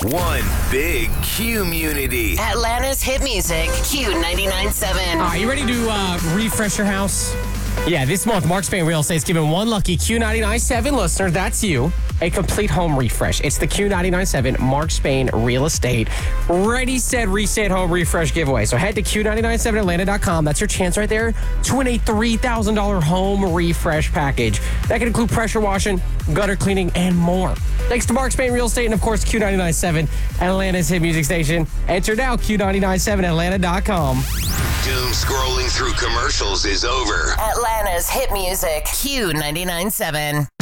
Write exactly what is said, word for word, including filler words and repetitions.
One big community. Atlanta's hit music, Q ninety-nine point seven. Are you ready to uh, refresh your house? Yeah, this month, Mark Spain Real Estate is giving one lucky Q ninety-nine point seven listener, that's you, a complete home refresh. It's the Q ninety-nine point seven Mark Spain Real Estate Ready, Set, Reset Home Refresh giveaway. So head to Q nine nine seven Atlanta dot com. That's your chance right there to win a three thousand dollars home refresh package. That can include pressure washing, gutter cleaning, and more. Thanks to Mark Spain Real Estate and, of course, Q ninety-nine point seven, Atlanta's hit music station. Enter now, Q nine nine seven Atlanta dot com. Doom scrolling through commercials is over. Atlanta's hit music, Q ninety-nine point seven.